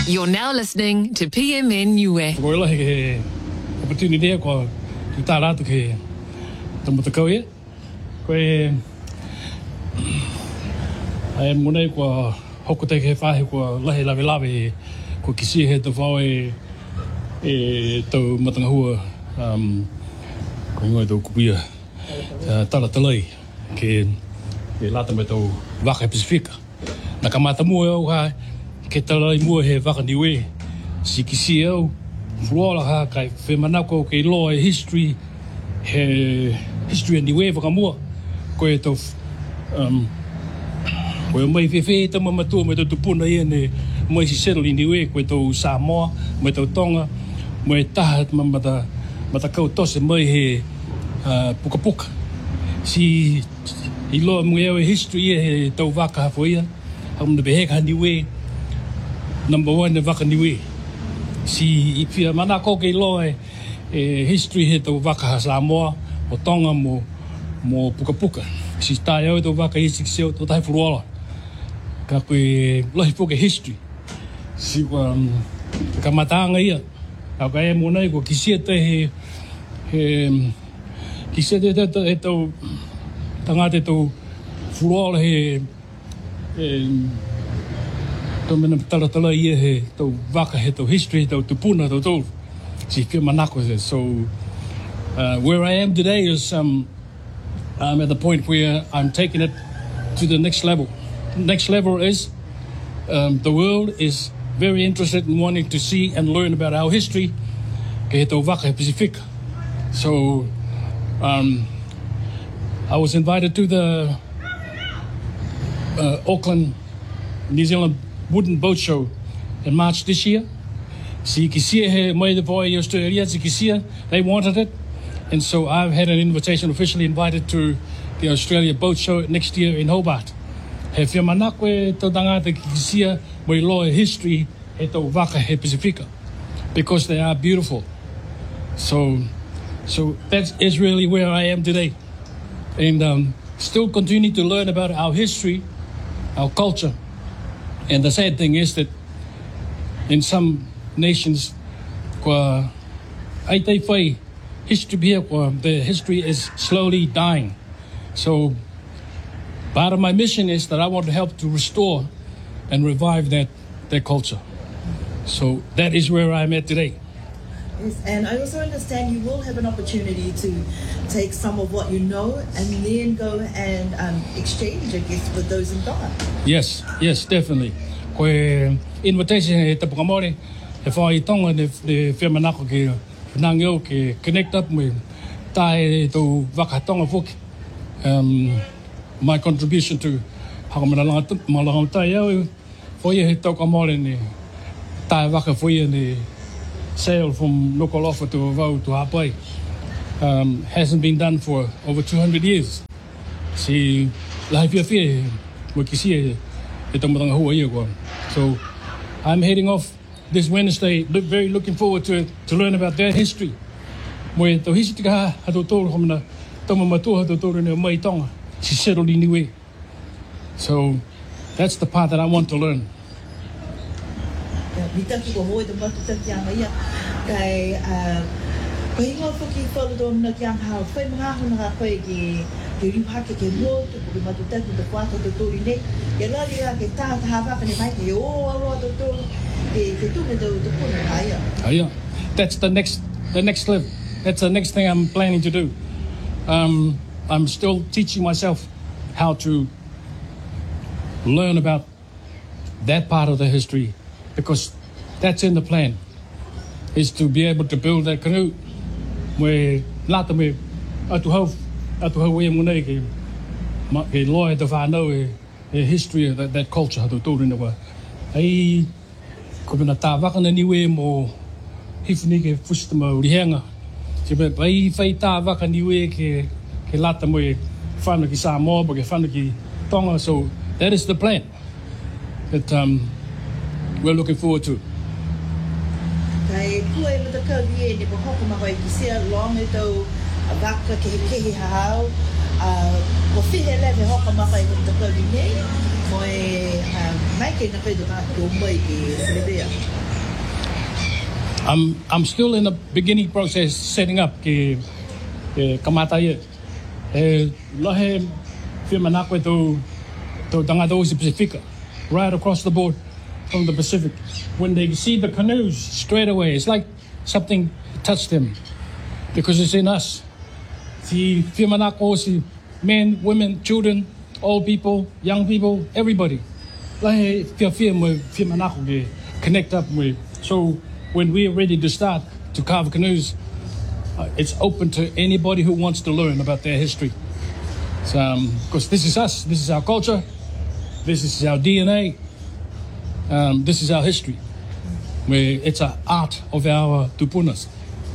You're now listening to PMN Niue. Koe lahi ke opportunity ko tu tā rātu ke tamutakau ia. Koe ai monei ko hokotei ke whahe ko lahi lawe ko kisi he te whao e tau matangahua ko ngoi tau kupia tala talai ke lata me tau waka Pasifika. Na kamata mua au ha ke talai mua he waka Niue si kisi au fuola ha kai whemanako ke loa e history Niue waka mua ko e tau ko e mai whewhe tama matua me tau tupuna ia ne mai si settle i Niue ko e tau Samoa me tau Tonga me taha mata kau tose mai he puka puka si i loa mui au e history ia he tau waka hafo ia au mna beheka Niue number 1 e waka Niue si i pia manako ke loa e history he tau waka ha Samoa o Tonga mo puka puka si tai au tau waka i sikseo tau tai furuola ka koe lohi puka history si ka matanga ia au ka e monai ko kisia te kisia te tau tangate tau furuola he tau mena talatala ia he tau waka he tau history he tau tupuna tau tau si pia manako he so where I am today is I'm at the point where I'm taking it to the next level. Next level is the world is very interested in wanting to see and learn about our history ke he tau waka Pasifika. So I was invited to the Auckland, New Zealand Wooden Boat Show in March this year. Si kisia he mai de boy Australia, si kisia, they wanted it. And so I've had an invitation officially invited to the Australia Boat Show next year in Hobart. He whia manako e tau tangata ki kisia mai loa history he tau waka he Pasifika. Because they are beautiful. So that is really where I am today. And still continue to learn about our history, our culture. And the sad thing is that in some nations, the history is slowly dying. So part of my mission is that I want to help to restore and revive that culture. So that is where I'm at today. Yes, and I also understand you will have an opportunity to take some of what you know and then go and exchange, I guess, with those in Tonga. Yes, definitely. Koe invitation he te pukamore, he whai Tonga ne whemanako ke whanangeo ke connect up me tae tau waka Tonga whuki. My contribution to hakamalanga tai au, whoia he tau kamore ne tae waka whoia ne sail from Nuku'alofa to Vau to Hawaii hasn't been done for over 200 years. Si lahi whiawhia mo kisia he tamatanga hua ia koa. So I'm heading off this Wednesday, very looking forward to learn about their history. Mo e tau hisi tika ha tau tōru homina tama matua ha tau tōru ne mai Tonga si settled in Niue. So that's the part that I want to learn. Mitaki ko hoi te matutaki anga ia kai pahinga whaki whaludona ki anga hao whai mga hona ka koe ki riuhake ke motu ko matutaki te whata te tori ne e lali a ke tāta hawaka ne mai ke o aroa te tori ke tūne tau te puna haia. Haia. That's the next level. That's the next thing I'm planning to do. I'm still teaching myself how to learn about that part of the history because that's in the plan, is to be able to build that canoe where lata me atu hau e munei ke loa e te whanau e history of that culture hatu tōru na wa. Ai ko pina tā waka na Niue mo hifuni ke fustama urihenga. Si me pai whai tā waka Niue ke lata mo e whanu ki Samoa mo ke whanu ki Tonga. So that is the plan that we're looking forward to. Kai pua e matakau ie ne po hoko mahoi ki sia long e tau waka kehi hahau. Ko whihe lewe hoko mahoi ki matakau i nei. Moe mai ke na koe doka ko mai ki Silvia. I'm still in the beginning process setting up ke kamata ye. Lahe Fimanakwe to Dangadosi Pacifica, right across the board from the Pacific. When they see the canoes straight away, it's like something touched them because it's in us. The Fimanakwe, men, women, children, old people, young people, everybody. Lahe Fimanakwe connect up with. So when we're ready to start to carve canoes, it's open to anybody who wants to learn about their history. Because this is us, this is our culture, this is our DNA, this is our history. It's an art of our tupunas.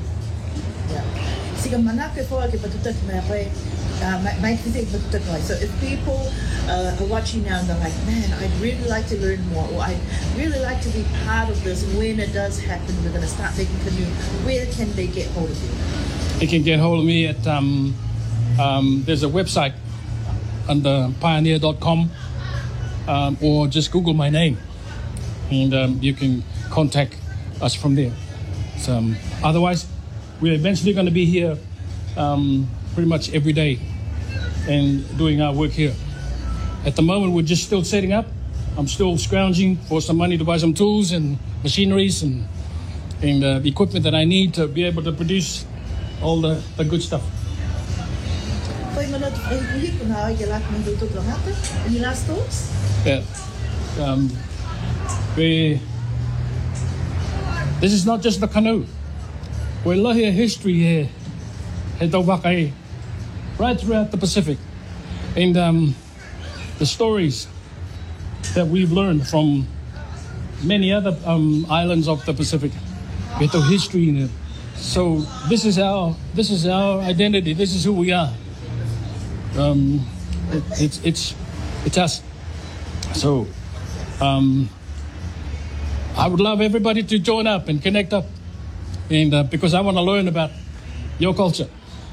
So if people are watching now and they're like, man, I'd really like to learn more, or I'd really like to be part of this, when it does happen, we're going to start making canoe, where can they get hold of you? They can get hold of me at, there's a website under pioneer.com, or just Google my name, and you can contact us from there. So, otherwise, we're eventually going to be here pretty much every day and doing our work here. At the moment, we're just still setting up. I'm still scrounging for some money to buy some tools and machineries and equipment that I need to be able to produce all the good stuff. Any last thoughts? Yeah. This is not just the canoe. We're looking history here at Wakai, right throughout the Pacific. And the stories that we've learned from many other islands of the Pacific. Get the history in it. So this is our identity. This is who we are. It's us. So I would love everybody to join up and connect up, and because I want to learn about your culture.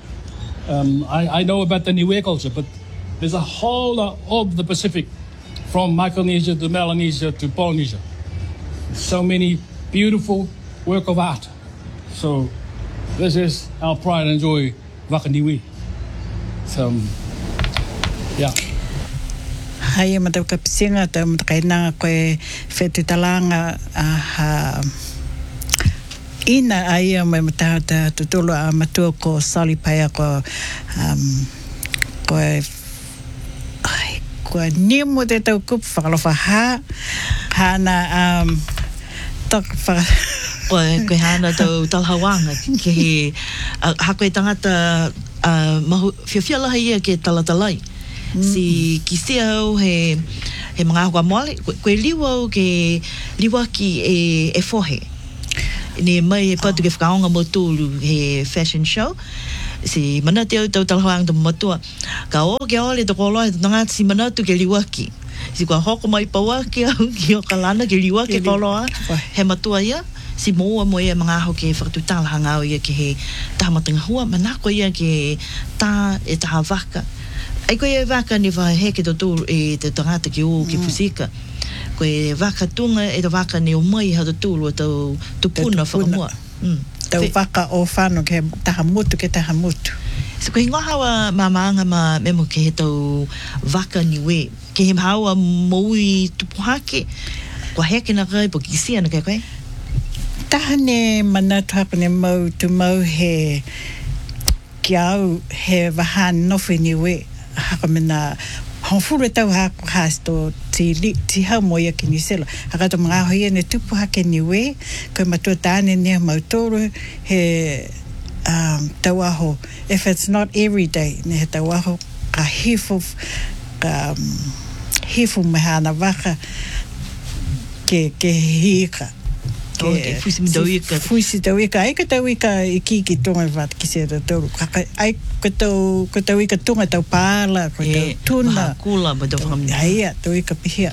I know about the Niue culture, but there's a whole lot of the Pacific, from Micronesia to Melanesia to Polynesia. So many beautiful work of art. So this is our pride and joy, Wakaniwi. So, yeah. Hai matau kapisinga tau matakaina koe whetutalanga ina aia mai matahata tutulu a matua ko salipaya ko koe nimu te tau kupu whakalofa hana tak koe hana tau talhawanga ke hakoe tangata mahu whiawhialaha ia ke talatalai. Si kisia au he mga hua moale koe liwa au ke liwa ki e fohe ni mai e patu ke whakaonga mo tūlu he fashion show si mana te au tau talhoang ta matua ka o ke ole to koloa to ngata si mana tu ke liwa ki si kua hoko mai paua ke au ki o kalana ke liwa ke koloa he matua ia si moa mo ia mga ho ke whakatutala hanga au ia ke he tahamatanga hua manako ia ke tā e taha waka. Ai koe e waka ni wha heke to tūru e te tangata ki o ki pusika. Koe e waka tunga e te waka ni o mai ha to tūru o tau tupuna whakamua. Tau waka o whānu ke taha mutu ke taha mutu. So koe ngā hawa māmaanga ma memo ke he tau waka ni we. Ke he hawa moui tupuhake. Kua heke na kai po kisia na kai koe? Taha ne manatu hapa ne mau tu mau he ki au he wahan nofi ni we. Haka mena honfure tau hako hasto ti hau moia ki New Zealand. Haka to mga hoia ne tupu hake niwe, koe matua tāne ne mautoro he tau aho. If it's not every day, ne he tau aho ka hifu mehana waka ke hika. Fuisi midauika. Fuisi tauika. Ai ka tauika i ki tonga wat ki se tau. Ai ka tauika tonga tau pāla, ko tau tuna. Kula ma tau whakamini. Ai tauika pihia.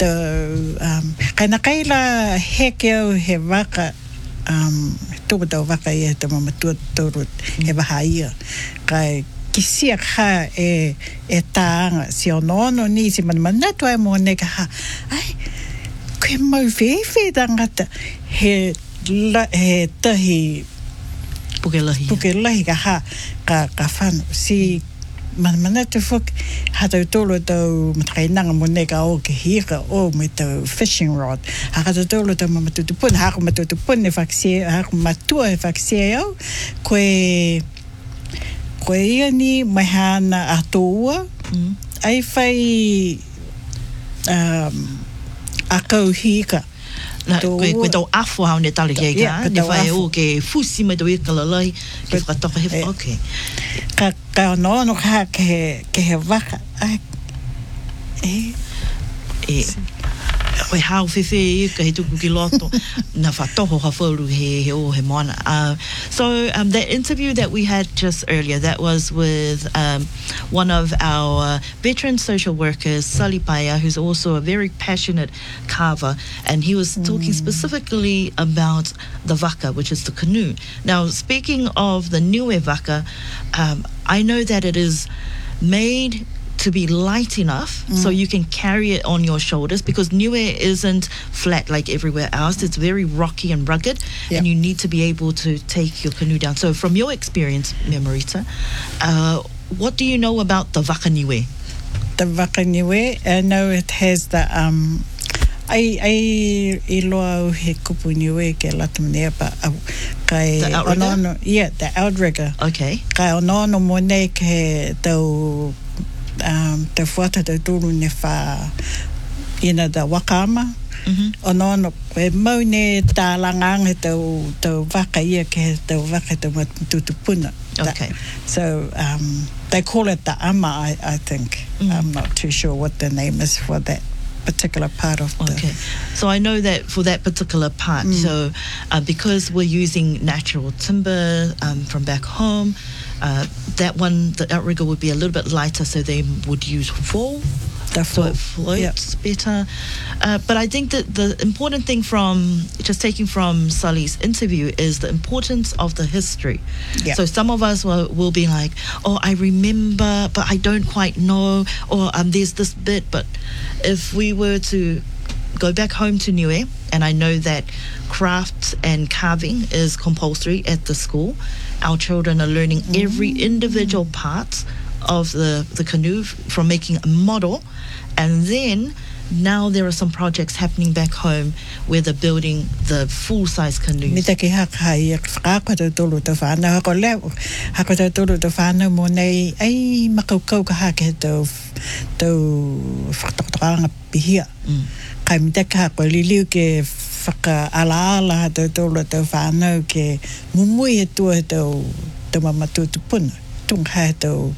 Kaina kaila heke au he waka, tonga tau waka ia te mamatua taurut he waha ia. Kai kisia ka e taanga si ono ni si manatu ai mo ne ka ha ai koe mau whewhi tangata he tahi Pukelahi ka ha ka whanu si manatu whuk hatau tolo tau matakainanga mo ne ka o ke hira o me tau fishing rod hatau tolo tau mamatutupun hako matutupun e whaksia hako matua e whaksia au koe ia ni mai hana atoua ai whai akau hika koe tau afo hao ne tala kei ka ne whai o ke fusi mai tau ika lalai ke whakatoka he okay ka ono ka ke he waka koe hao whewhe i ka he tuku ki loto na whatoho ha whauru he o he moana. So that interview that we had just earlier, that was with one of our veteran social workers, Sally Paya, who's also a very passionate carver, and he was talking specifically about the waka, which is the canoe. Now, speaking of the niue waka, I know that it is made to be light enough so you can carry it on your shoulders, because niue isn't flat like everywhere else. It's very rocky and rugged, and you need to be able to take your canoe down. So from your experience, Marita, what do you know about the waka niue? The waka niue, I know it has the I loa he kupu niue ke latamnea pa kai the outrigger? The outrigger. Okay. Kai ono mo nei ke tau te whata te tūru ne wha ina da wakama ono koe mau ne tālanganga tau waka ia ke tau waka tau matutupuna. Okay. So they call it the ama, I think. I'm not too sure what the name is for that particular part of the... Okay. So I know that for that particular part, so because we're using natural timber from back home, that one, the outrigger would be a little bit lighter, so they would use fall. So it floats better. But I think that the important thing from just taking from Sully's interview is the importance of the history. So some of us will be like, oh, I remember, but I don't quite know, or there's this bit. But if we were to go back home to Niue, and I know that craft and carving is compulsory at the school, our children are learning every individual part of the canoe from making a model, and then now there are some projects happening back home where they're building the full-size canoes. Mita ki haka i whakakata tolu te whānau. Hako leo, hako te tolu te whānau mo nei, ai makaukau ka hake tau whakatokanga pihia. Kai mita ki hako liliu ke whakaalaala te tolu te whānau ke mumui he tua tau mamatutupuna. Tungha tau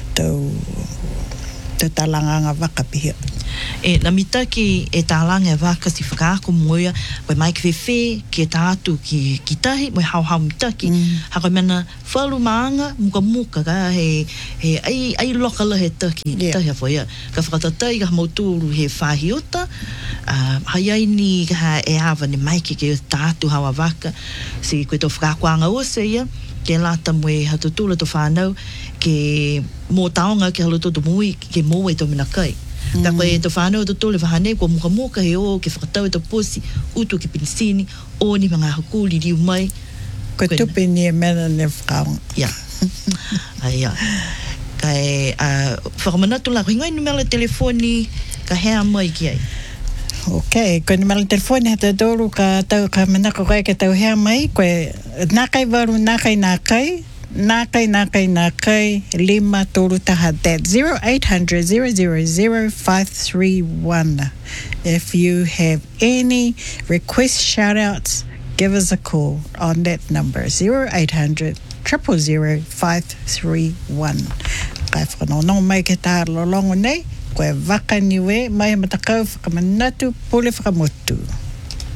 talanganga waka pihia. Na mita ki talanga waka si whakaako moia, koe mai ki whewhe, ki tātu ki tahi, moi hau mita ki. Hako mena whalu maanga, muka ka he ai lokala he tahi a whaia. Ka whakatatai ka mauturu he whahiota, hai ai ni ka e awa ne mai ki tātu hawa waka, si koe tō whakakoanga ose ia, ke lata moe hatutula to whanau, ke mō taonga ke haloto to mui, ke mō e to mina kai. Ka koe to whanau to tole whanei, ko muka he o, ke whakatau e to posi, utu ke pinisini, o ni mga hakuli riu mai. Koe tupe ni e mena ne whakaonga. Ia. Aia. Kai whakamanatu la, ko hingai numela telefoni, ka hea mai ki ai. Okay, koe ni mala telefoni hata doru ka tau ka manako koe ke tau hea mai, koe nakai waru nakai lima toru taha that 0800 000 531. If you have any request shout outs, give us a call on that number 0800 000 531. Kai whanono mai ke tā lolongo nei, koe waka niwe mai matakau whakamanatu pule whakamotu.